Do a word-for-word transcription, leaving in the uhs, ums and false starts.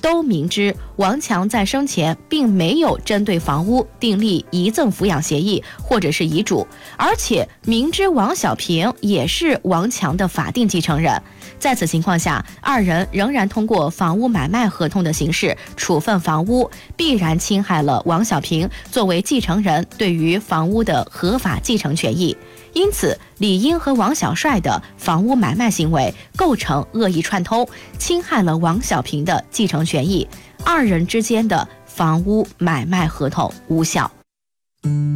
都明知王强在生前并没有针对房屋订立遗赠抚养协议或者是遗嘱，而且明知王小平也是王强的法定继承人。在此情况下，二人仍然通过房屋买卖合同的形式处分房屋，必然侵害了王小平作为继承人对于房屋的合法继承权益。因此，李英和王小帅的房屋买卖行为构成恶意串通，侵害了王小平的继承权益，二人之间的房屋买卖合同无效。